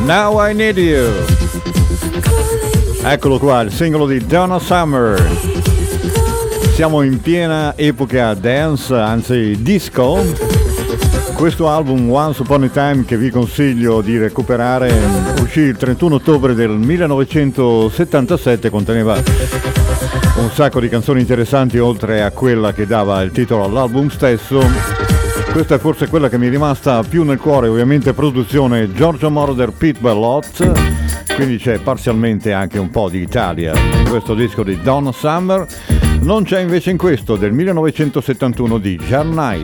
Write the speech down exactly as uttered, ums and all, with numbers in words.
Now I Need You. Eccolo qua, il singolo di Donna Summer. Siamo in piena epoca dance, anzi disco. Questo album Once Upon a Time, che vi consiglio di recuperare, uscì il trentuno ottobre del millenovecentosettantasette, conteneva un sacco di canzoni interessanti oltre a quella che dava il titolo all'album stesso. Questa è forse quella che mi è rimasta più nel cuore, ovviamente produzione Giorgio Moroder, Pete Bellotte, quindi c'è parzialmente anche un po' di Italia in questo disco di Donna Summer. Non c'è invece in questo del millenovecentosettantuno di Jan Knight.